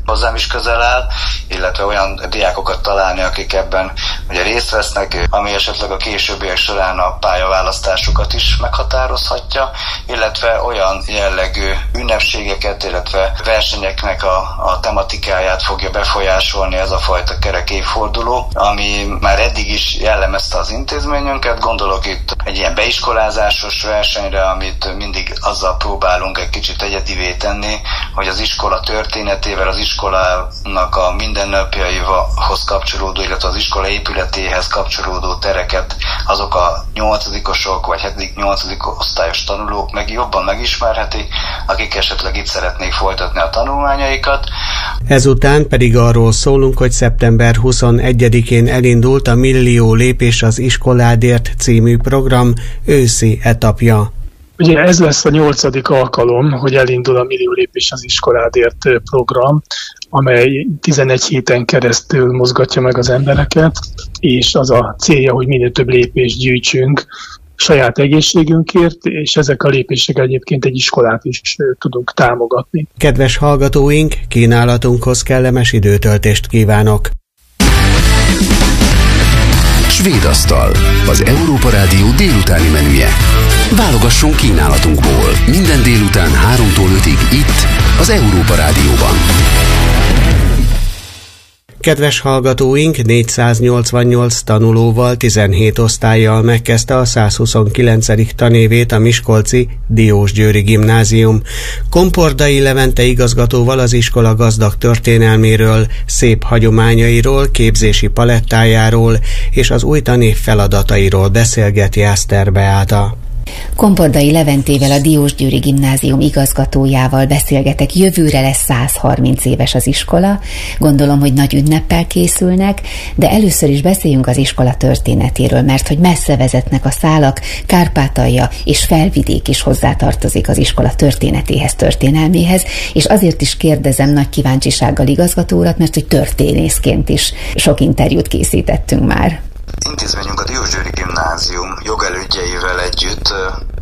hozzám is közel áll, illetve olyan diákokat találni, akik ebben ugye részt vesznek, ami esetleg a későbbiek során a pályaválasztásukat is meghatározhatja, illetve olyan jellegű ünnepségeket, illetve versenyeknek a tematikáját fogja befolyásolni ez a fajta kerek évforduló, ami már eddig is jellemezte az intézményünket. Gondolok itt egy ilyen beiskolázásos versenyre, amit mindig azzal próbálunk egy kicsit egyedivé tenni, hogy az iskola történetével, az iskolának a mindennapjaihoz kapcsolódó, illetve az iskola épületéhez kapcsolódó tereket azok a 8-osok vagy 7.-8. osztályos tanulók meg jobban megismerhetik, akik esetleg itt szeretnék folytatni a tanulmányaikat. Ezután pedig arról szólunk, hogy szeptember 21-én elindult a Millió lépés az iskoládért című program őszi etapja. Ugye ez lesz a 8. alkalom, hogy elindul a Millió lépés az iskoládért program, amely 11 héten keresztül mozgatja meg az embereket, és az a célja, hogy minél több lépést gyűjtsünk saját egészségünkért, és ezek a lépések egyébként egy iskolát is tudunk támogatni. Kedves hallgatóink, kínálatunkhoz kellemes időtöltést kívánok! Svédasztal, az Európa Rádió délutáni menüje. Válogassunk kínálatunkból. Minden délután 3-tól 5-ig itt, az Európa Rádióban. Kedves hallgatóink, 488 tanulóval, 17 osztállyal megkezdte a 129. tanévét a miskolci Diósgyőri Gimnázium. Kompordai Levente igazgatóval az iskola gazdag történelméről, szép hagyományairól, képzési palettájáról és az új tanév feladatairól beszélget Jászter Beáta. Kompordai Leventével, a Diósgyőri Gimnázium igazgatójával beszélgetek. Jövőre lesz 130 éves az iskola. Gondolom, hogy nagy ünneppel készülnek, de először is beszéljünk az iskola történetéről, mert hogy messze vezetnek a szálak, Kárpátalja és Felvidék is hozzátartozik az iskola történetéhez, történelméhez, és azért is kérdezem nagy kíváncsisággal igazgató urat, mert hogy történészként is sok interjút készítettünk már. Intézményünk a Diósgyőri Gimnázium jogelődjeivel együtt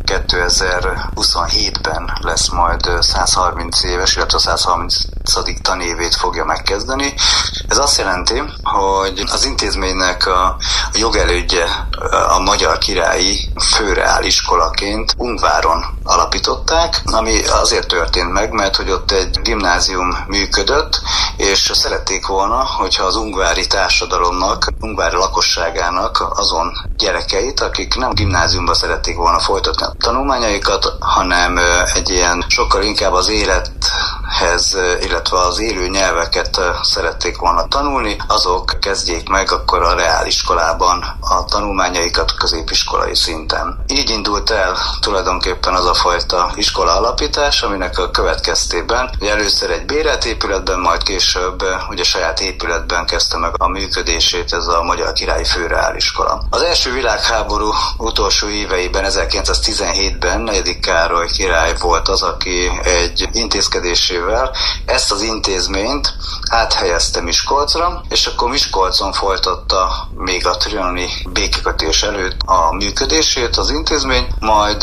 2027-ben lesz majd 130 éves, illetve a 130. tanévét fogja megkezdeni. Ez azt jelenti, hogy az intézménynek a jogelődje a Magyar Királyi Főreáliskolaként Ungváron alapították, ami azért történt meg, mert hogy ott egy gimnázium működött, és szerették volna, hogyha az ungvári társadalomnak, ungvári lakosságának azon gyerekeit, akik nem gimnáziumban szerették volna folytatni a tanulmányaikat, hanem egy ilyen sokkal inkább az élethez, illetve az élő nyelveket szerették volna tanulni, azok kezdjék meg akkor a reáliskolában a tanulmányaikat középiskolai szinten. Így indult el tulajdonképpen az a fajta iskola alapítás, aminek a következtében először egy bérelt épületben, majd később ugye saját épületben kezdte meg a működését ez a Magyar Királyi Főreáliskola. Az első világháború utolsó éveiben, 1917-ben 4. Károly király volt az, aki egy intézkedésével ezt az intézményt áthelyezte Miskolcra, és akkor Miskolcon folytatta még a trianoni békekötés előtt a működését az intézmény, majd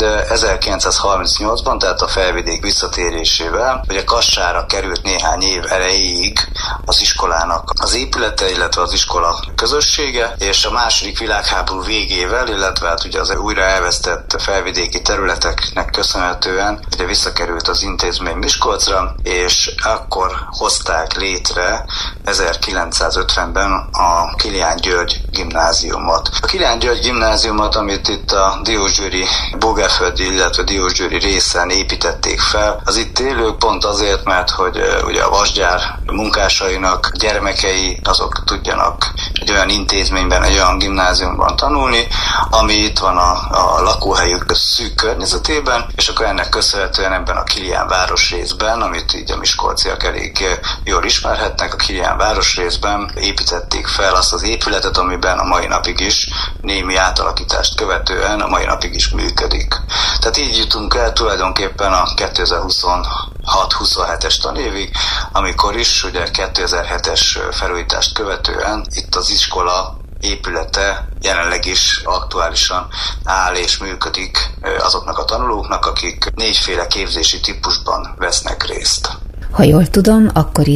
1938-ban, tehát a Felvidék visszatérésével, ugye Kassára került néhány év erejéig az iskolának az épülete, illetve az iskola közössége, és a második világháború végével, illetve hát ugye az újra elvesztett felvidéki területeknek köszönhetően ugye visszakerült az intézmény Miskolcra, és akkor hozták létre 1950-ben a Kilián György gimnáziumot. A Kilián György gimnáziumot, amit itt a diósgyőri Bogárföldi, illetve diósgyőri részen építették fel, az itt élők pont azért, mert hogy ugye a vasgyár munkásainak gyermekei azok tudjanak egy olyan intézményben, egy olyan gimnáziumban tanulni, ami itt van a lakóhelyük szűk környezetében, és akkor ennek köszönhetően ebben a Kilián városrészben, amit így a miskolciak elég jól ismerhetnek, a Kilián városrészben építették fel azt az épületet, amiben a mai napig is némi átalakítást követően a mai napig is működik. Tehát így jutunk el tulajdonképpen a 2026-27-es tanévig, amikor is ugye 2007-es felújítást követően itt az iskola épülete jelenleg is aktuálisan áll és működik azoknak a tanulóknak, akik 4 képzési típusban vesznek részt. Ha jól tudom, akkor